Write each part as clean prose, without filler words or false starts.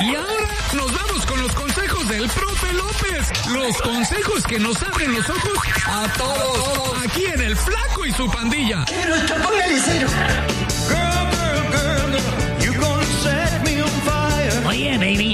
Y ahora nos vamos con los consejos del profe López. Los consejos que nos abren los ojos a todos. Aquí en El Flaco y su pandilla. Pero esto póngale cero. Oye, baby.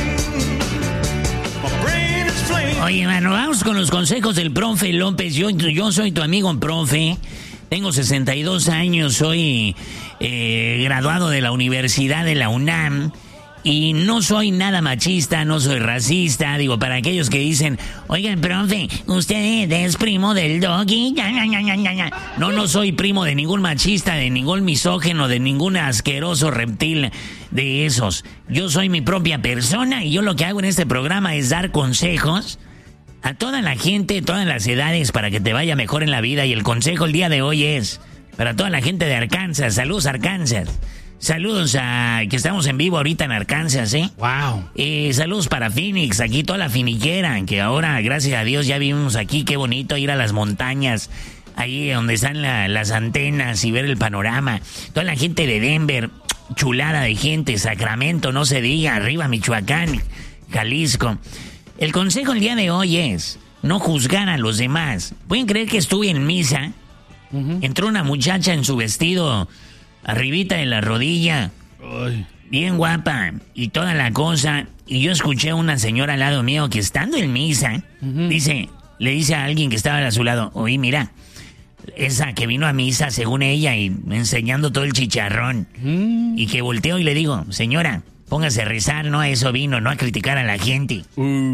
Oye, mano, vamos con los consejos del profe López. Yo soy tu amigo profe. Tengo 62 años, soy graduado de la Universidad de la UNAM. Y no soy nada machista, no soy racista. Digo, para aquellos que dicen, oigan, profe, usted es primo del Doggy. No soy primo de ningún machista, de ningún misógeno, de ningún asqueroso reptil de esos. Yo soy mi propia persona y yo lo que hago en este programa es dar consejos a toda la gente, todas las edades, para que te vaya mejor en la vida. Y el consejo el día de hoy es para toda la gente de Arkansas. Saludos, Arkansas. Saludos a... que estamos en vivo ahorita en Arkansas, ¿eh? Wow. Saludos para Phoenix, aquí toda la finiquera, que ahora, gracias a Dios, ya vivimos aquí. Qué bonito ir a las montañas, ahí donde están las antenas y ver el panorama. Toda la gente de Denver, chulada de gente. Sacramento, no se diga, arriba Michoacán, Jalisco. El consejo el día de hoy es no juzgar a los demás. ¿Pueden creer que estuve en misa? Entró una muchacha en su vestido... arribita de la rodilla, bien guapa y toda la cosa, y yo escuché a una señora al lado mío que estando en misa, le dice a alguien que estaba a su lado, oye, mira, esa que vino a misa según ella y enseñando todo el chicharrón, y que volteo y le digo, señora, póngase a rezar, no a eso vino, no a criticar a la gente.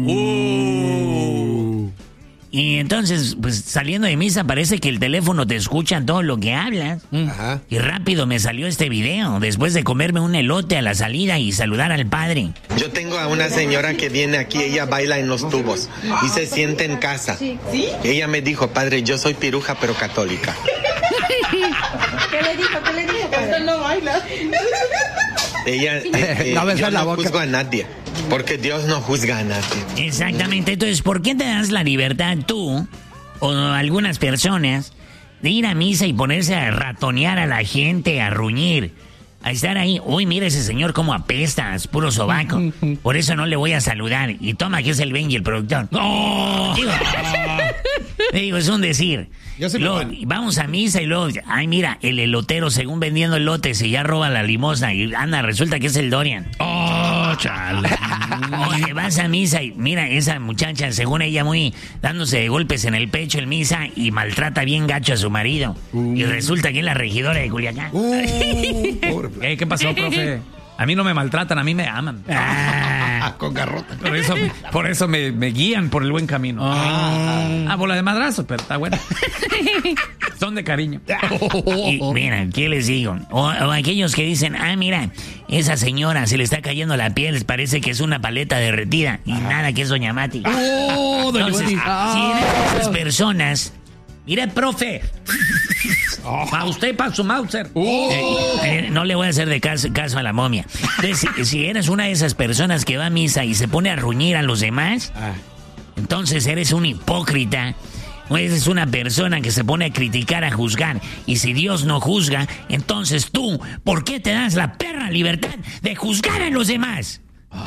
Y entonces, pues saliendo de misa parece que el teléfono te escucha todo lo que hablas. Ajá. Y rápido me salió este video, después de comerme un elote a la salida y saludar al padre. Yo tengo a una señora que viene aquí, ella baila en los tubos y se siente en casa. ¿Sí? Ella me dijo, padre, yo soy piruja pero católica. ¿Qué le dijo? Padre? No baila. Ella, yo no juzgo a nadie. Porque Dios no juzga a nadie. Exactamente. Entonces, ¿por qué te das la libertad tú o algunas personas de ir a misa y ponerse a ratonear a la gente, a ruñir, a estar ahí? Uy, mira ese señor cómo apesta, es puro sobaco. Por eso no le voy a saludar. Y toma, que es el Benji, el productor. ¡No! Digo, es un decir. Luego, vamos a misa y luego, ay, mira, el elotero, según vendiendo elotes, y ya roba la limosna. Y anda, resulta que es el Dorian. ¡Oh, chale! Oye, vas a misa y mira, esa muchacha, según ella, muy dándose de golpes en el pecho en misa y maltrata bien gacho a su marido. Y resulta que es la regidora de Culiacán. ¿Qué pasó, profe? A mí no me maltratan, a mí me aman. Con garrota. Por eso me guían por el buen camino. Bola de madrazo, pero está bueno. Son de cariño. Y mira, ¿qué les digo? O aquellos que dicen, mira, esa señora se le está cayendo la piel, parece que es una paleta derretida. Y nada, que es Doña Mati. Entonces, si eres esas personas... Mire, profe. Para usted, para su Mauser. No le voy a hacer de caso a la momia. Entonces, si eres una de esas personas que va a misa y se pone a ruñir a los demás, entonces eres un hipócrita. O eres una persona que se pone a criticar, a juzgar. Y si Dios no juzga, entonces tú, ¿por qué te das la perra libertad de juzgar a los demás?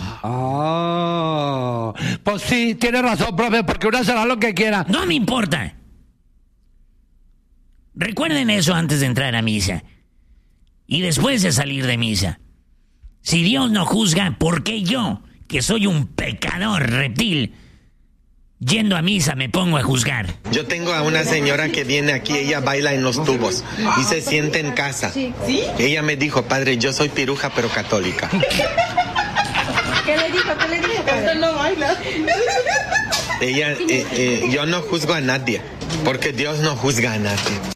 Pues sí, tiene razón, profe, porque uno será lo que quiera. No me importa. Recuerden eso antes de entrar a misa. Y después de salir de misa. Si Dios no juzga, ¿por qué yo, que soy un pecador reptil, yendo a misa me pongo a juzgar? Yo tengo a una señora que viene aquí, ella baila en los tubos y se siente en casa. ¿Sí? Ella me dijo, padre, yo soy piruja pero católica. ¿Qué le dijo? Padre? No baila. Ella, yo no juzgo a nadie, porque Dios no juzga a nadie.